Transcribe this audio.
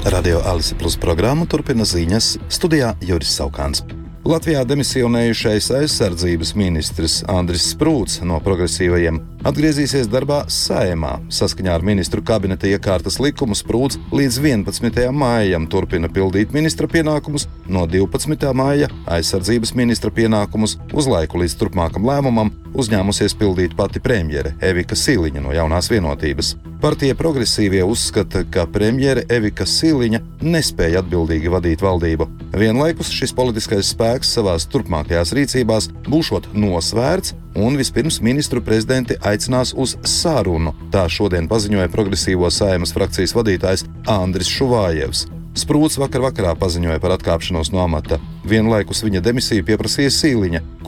Radio Alise Plus programmu turpina ziņas, studijā Juris Saukāns. Latvijā demisionējušais aizsardzības ministrs Andris Sprūts no progresīvajiem atgriezīsies darbā Saeimā. Saskaņā ar ministru kabineta iekārtas likumu Sprūts līdz 11. maijam turpina pildīt ministra pienākumus, no 12. maija aizsardzības ministra pienākumus uz laiku līdz turpmākam lēmumam uzņēmusies pildīt pati premjere Evika Siliņa no Jaunās Vienotības. Partija progresīvie uzskata, ka premjere Evika Siliņa nespēja atbildīgi vadīt valdību. Vienlaikus šis politiskais spēks savās turpmākajās rīcībās būšot nosvērts un vispirms ministru prezidenti aicinās uz sarunu. Tā šodien paziņoja progresīvo Saeimas frakcijas vadītājs Andris Šuvājevs. Sprūts vakarā paziņoja par atkāpšanos no amata. Vienlaikus viņa demisiju pieprasīja Siliņa,